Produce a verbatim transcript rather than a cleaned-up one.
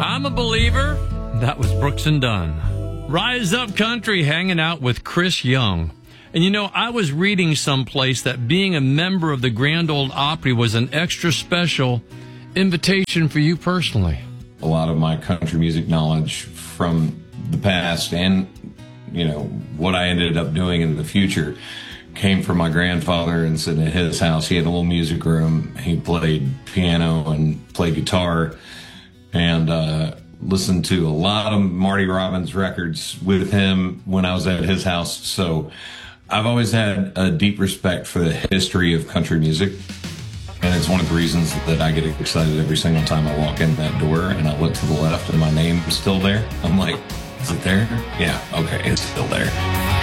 I'm a believer. That was Brooks and Dunn. Rise Up Country, hanging out with Chris Young. And you know, I was reading someplace that being a member of the Grand Ole Opry was an extra special invitation for you personally. A lot of my country music knowledge from the past and, you know, what I ended up doing in the future came from my grandfather and sitting at his house. He had a little music room. He played piano and played guitar and uh, listened to a lot of Marty Robbins records with him when I was at his house. So I've always had a deep respect for the history of country music. And it's one of the reasons that I get excited every single time I walk in that door and I look to the left and my name's still there. I'm like, is it there? Yeah, okay, it's still there.